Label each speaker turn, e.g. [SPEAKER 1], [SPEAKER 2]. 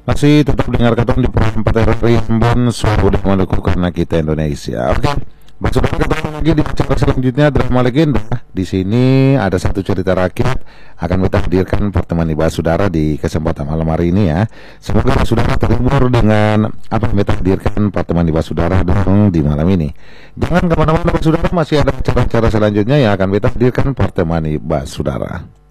[SPEAKER 1] Masih tetap dengarkan di program 4 RRI Ambon, suara budaya Maluku karena kita Indonesia. Oke, saudara, ketemu lagi di acara selanjutnya drama legenda. Di sini ada satu cerita rakyat akan kita hadirkan pertemuan Ibu Saudara di kesempatan malam hari ini ya. Semoga saudara terhibur dengan apa yang kita hadirkan pertemuan Ibu Saudara dong di malam ini. Jangan kemana-mana Saudara, masih ada acara-acara selanjutnya yang akan kita hadirkan pertemuan Ibu Saudara.